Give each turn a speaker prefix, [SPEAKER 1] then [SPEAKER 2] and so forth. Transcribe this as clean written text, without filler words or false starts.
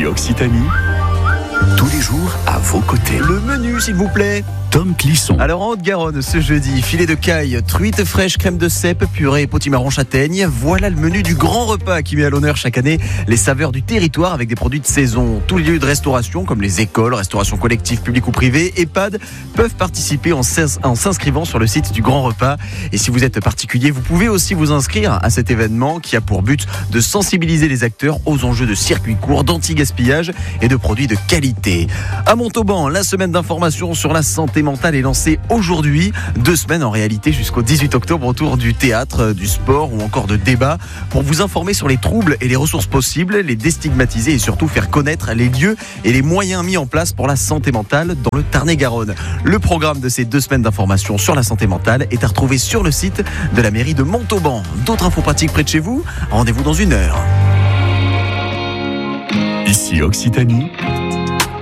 [SPEAKER 1] Ici Occitanie, tous les jours à vos côtés.
[SPEAKER 2] Le menu, s'il vous plaît.
[SPEAKER 1] Tom Clisson.
[SPEAKER 2] Alors en Haute-Garonne, ce jeudi, filet de caille, truite fraîche, crème de cèpe, purée et potimarron châtaigne. Voilà le menu du grand repas qui met à l'honneur chaque année les saveurs du territoire avec des produits de saison. Tous les lieux de restauration, comme les écoles, restauration collective, publique ou privée, EHPAD, peuvent participer en s'inscrivant sur le site du grand repas. Et si vous êtes particulier, vous pouvez aussi vous inscrire à cet événement qui a pour but de sensibiliser les acteurs aux enjeux de circuits courts, d'anti-gaspillage et de produits de qualité. À Montauban, la semaine d'information sur la santé mentale est lancée aujourd'hui. 2 semaines en réalité jusqu'au 18 octobre autour du théâtre, du sport ou encore de débats pour vous informer sur les troubles et les ressources possibles, les déstigmatiser et surtout faire connaître les lieux et les moyens mis en place pour la santé mentale dans le Tarn-et-Garonne. Le programme de ces 2 semaines d'information sur la santé mentale est à retrouver sur le site de la mairie de Montauban. D'autres infos pratiques près de chez vous? Rendez-vous dans 1 heure.
[SPEAKER 1] Ici Occitanie,